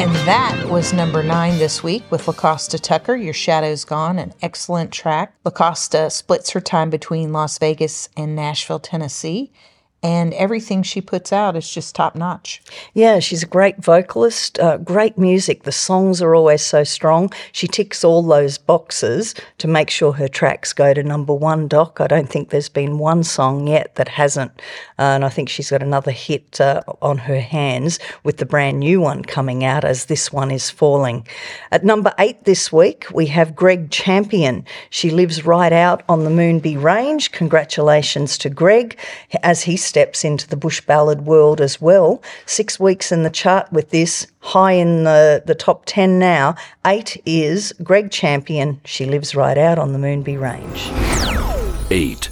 And that was number 9 this week with LaCosta Tucker, Your Shadow's Gone, an excellent track. LaCosta splits her time between Las Vegas and Nashville, Tennessee, and everything she puts out is just top-notch. Yeah, she's a great vocalist, great music. The songs are always so strong. She ticks all those boxes to make sure her tracks go to number 1, Doc. I don't think there's been one song yet that hasn't, and I think she's got another hit on her hands with the brand new one coming out as this one is falling. At number 8 this week, we have Greg Champion. She lives right out on the Moonbee Range. Congratulations to Greg as he steps into the bush ballad world as well. 6 weeks in the chart with this, high in the top 10 now. 8 is Greg Champion. She lives right out on the Moonbee Range. 8.